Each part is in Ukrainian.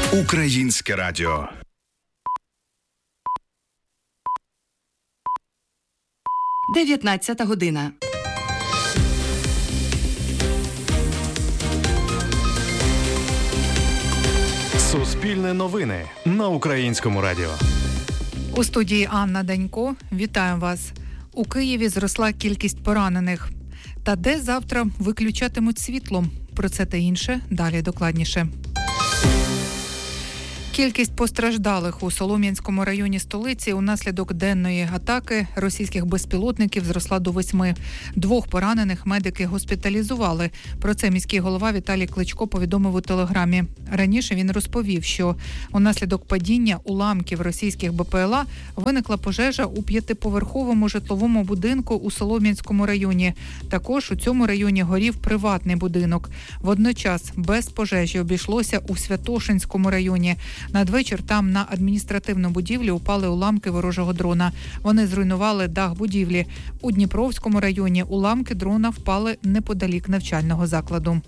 Українське радіо. Дев'ятнадцята година. Суспільне новини на Українському радіо. У студії Анна Данько. Вітаю вас. У Києві зросла кількість поранених. Та де завтра виключатимуть світло? Про це та інше далі докладніше. Кількість постраждалих у Солом'янському районі столиці унаслідок денної атаки російських безпілотників зросла до 8. 2 поранених медики госпіталізували. Про це міський голова Віталій Кличко повідомив у телеграмі. Раніше він розповів, що унаслідок падіння уламків російських БПЛА виникла пожежа у 5-поверховому житловому будинку у Солом'янському районі. Також у цьому районі горів приватний будинок. Водночас без пожежі обійшлося у Святошинському районі. Надвечір там на адміністративну будівлю упали уламки ворожого дрона. Вони зруйнували дах будівлі. У Дніпровському районі уламки дрона впали неподалік навчального закладу.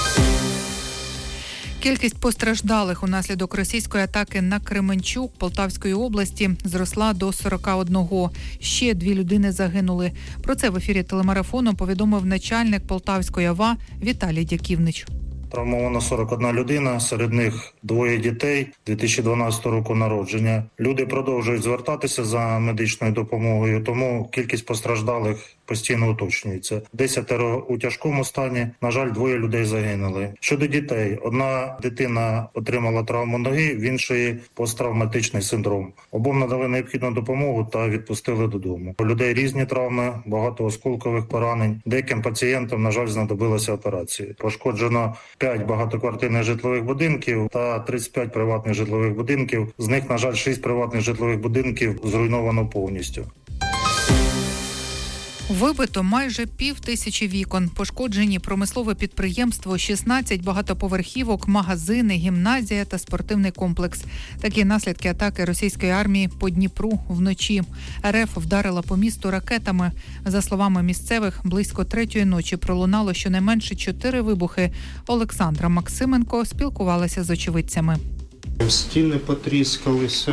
Кількість постраждалих унаслідок російської атаки на Кременчук Полтавської області зросла до 41. Ще 2 людини загинули. Про це в ефірі телемарафону повідомив начальник Полтавської ОВА Віталій Дяківнич. Травмовано 41 людина, серед них 2 дітей 2012 року народження. Люди продовжують звертатися за медичною допомогою, тому кількість постраждалих постійно уточнюється. 10 у тяжкому стані, на жаль, 2 людей загинули. Щодо дітей, 1 дитина отримала травму ноги, в іншої посттравматичний синдром. Обом надали необхідну допомогу та відпустили додому. У людей різні травми, багато осколкових поранень. Деяким пацієнтам, на жаль, знадобилася операція. Пошкоджено 5 багатоквартирних житлових будинків та 35 приватних житлових будинків. З них, на жаль, 6 приватних житлових будинків зруйновано повністю. Вибито майже 5000 вікон. Пошкоджені промислове підприємство, 16 багатоповерхівок, магазини, гімназія та спортивний комплекс. Такі наслідки атаки російської армії по Дніпру вночі. РФ вдарила по місту ракетами. За словами місцевих, близько 3-ї ночі пролунало щонайменше 4 вибухи. Олександра Максименко спілкувалася з очевидцями. Стіни потріскалися.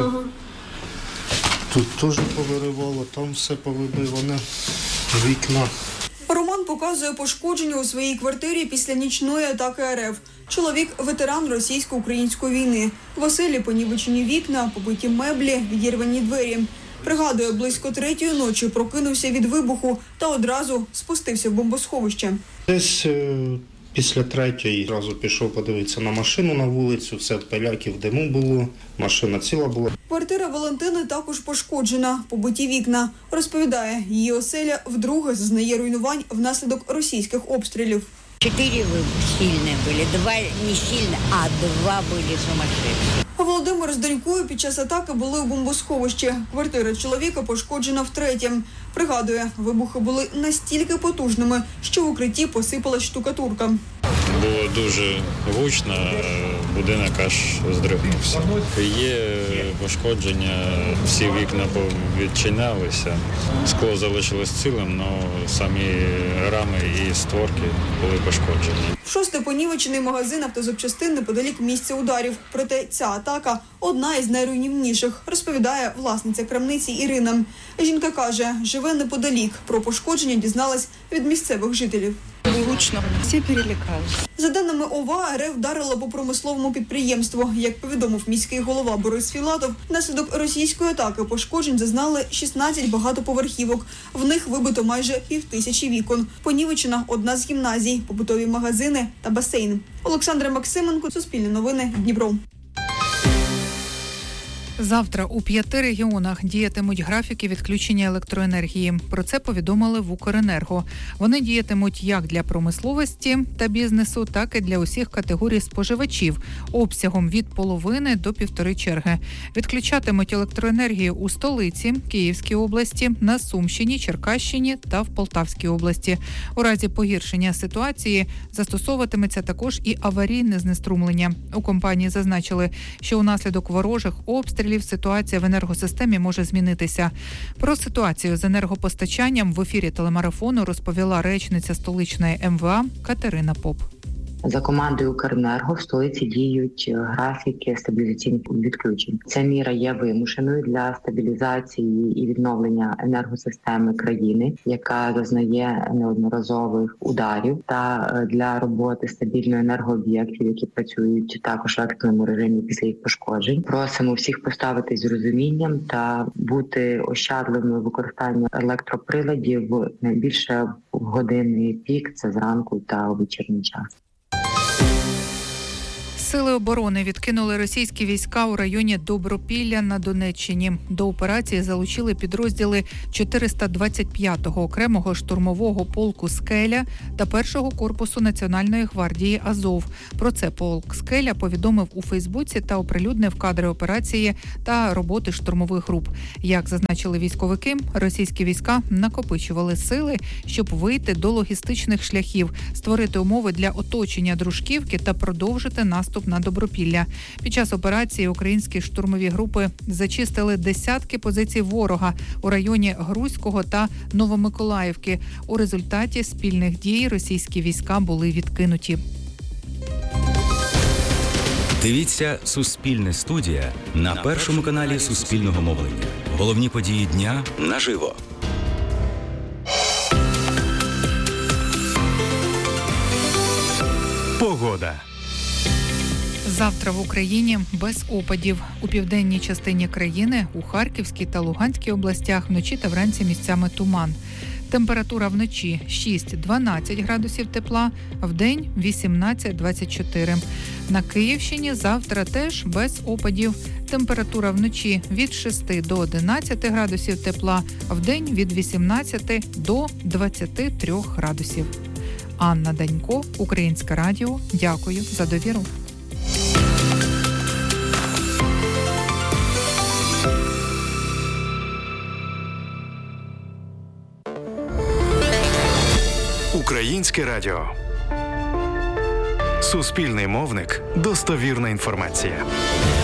Тут теж повиривало, там все повибиване, вікна. Роман показує пошкодження у своїй квартирі після нічної атаки РФ. Чоловік – ветеран російсько-української війни. В оселі понівечені вікна, побиті меблі, відірвані двері. Пригадує, близько 3-ї ночі прокинувся від вибуху та одразу спустився в бомбосховище. Десь після 3-ї одразу пішов подивитися на машину на вулицю, все в пиляки, в диму було, машина ціла була. Квартира Валентини також пошкоджена, побиті вікна. Розповідає, її оселя вдруге зазнає руйнувань внаслідок російських обстрілів. 4 сильные были, 2 не сильно, а 2 были сумасшедшие. Володимир з донькою під час атаки були у бомбосховищі. Квартира чоловіка пошкоджена втретє. Пригадує, вибухи були настільки потужними, що в укритті посипалась штукатурка. Було дуже гучно, будинок аж здригнувся. Є пошкодження, всі вікна відчинялися, скло залишилось цілим, але самі рами і створки були пошкоджені. В 6-й понівечений магазин автозапчастин неподалік місця ударів. Проте ця атака – одна із найруйнівніших, розповідає власниця крамниці Ірина. Жінка каже, живе неподалік. Про пошкодження дізналась від місцевих жителів. Гучно. Всі перелякалися. За даними ОВА, РФ вдарила по промисловому підприємству. Як повідомив міський голова Борис Філатов, внаслідок російської атаки пошкоджень зазнали 16 багатоповерхівок. В них вибито майже 5000 вікон. Понівечена 1 з гімназій, побутові магазини та басейн. Олександра Максименко, Суспільне новини, Дніпро. Завтра у 5 регіонах діятимуть графіки відключення електроенергії. Про це повідомили в Укренерго. Вони діятимуть як для промисловості та бізнесу, так і для усіх категорій споживачів обсягом від половини до 1,5 черги. Відключатимуть електроенергію у столиці, Київській області, на Сумщині, Черкащині та в Полтавській області. У разі погіршення ситуації застосовуватиметься також і аварійне знеструмлення. У компанії зазначили, що унаслідок ворожих обстрілів ситуація в енергосистемі може змінитися. Про ситуацію з енергопостачанням в ефірі телемарафону розповіла речниця столичної МВА Катерина Поп. За командою «Укренерго» в столиці діють графіки стабілізаційних відключень. Ця міра є вимушеною для стабілізації і відновлення енергосистеми країни, яка зазнає неодноразових ударів, та для роботи стабільної енергооб'єктів, які працюють також в екстреному режимі після їх пошкоджень. Просимо всіх поставитись з розумінням та бути ощадливими в використанні електроприладів найбільше в години пік, це зранку та у вечірній час. Сили оборони відкинули російські війська у районі Добропілля на Донеччині. До операції залучили підрозділи 425-го окремого штурмового полку «Скеля» та 1-го корпусу Національної гвардії «Азов». Про це полк «Скеля» повідомив у Фейсбуці та оприлюднив кадри операції та роботи штурмових груп. Як зазначили військовики, російські війська накопичували сили, щоб вийти до логістичних шляхів, створити умови для оточення Дружківки та продовжити наступ на Добропілля. Під час операції українські штурмові групи зачистили десятки позицій ворога у районі Грузького та Новомиколаївки. У результаті спільних дій російські війська були відкинуті. Дивіться «Суспільне студія» на першому каналі Суспільного мовлення. Головні події дня наживо. Погода. Завтра в Україні без опадів. У південній частині країни, у Харківській та Луганській областях вночі та вранці місцями туман. Температура вночі 6-12 градусів тепла, вдень 18-24. На Київщині завтра теж без опадів. Температура вночі від 6 до 11 градусів тепла, вдень від 18 до 23 градусів. Анна Данько, Українське радіо. Дякую за довіру. Українське радіо. Суспільний мовник. Достовірна інформація.